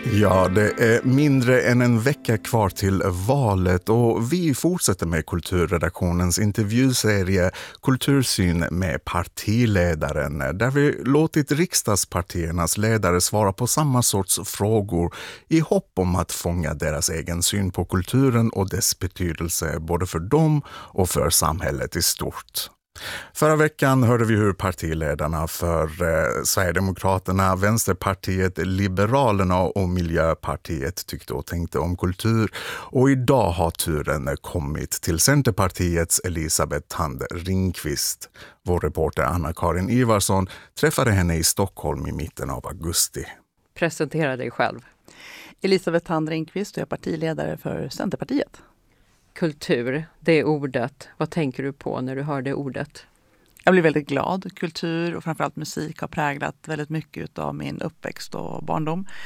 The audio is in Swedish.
Ja, det är mindre än en vecka kvar till valet och vi fortsätter med kulturredaktionens intervjuserie Kultursyn med partiledaren, där vi låtit riksdagspartiernas ledare svara på samma sorts frågor i hopp om att fånga deras egen syn på kulturen och dess betydelse både för dem och för samhället i stort. Förra veckan hörde vi hur partiledarna för Sverigedemokraterna, Vänsterpartiet, Liberalerna och Miljöpartiet tyckte och tänkte om kultur. Och idag har turen kommit till Centerpartiets Elisabeth Thand Ringqvist. Vår reporter Anna-Karin Ivarsson träffade henne i Stockholm i mitten av augusti. Presentera dig själv. Elisabeth Thand Ringqvist och jag är partiledare för Centerpartiet. Kultur, det är ordet. Vad tänker du på när du hör det ordet? Jag blir väldigt glad. Kultur och framförallt musik har präglat väldigt mycket av min uppväxt och barndom.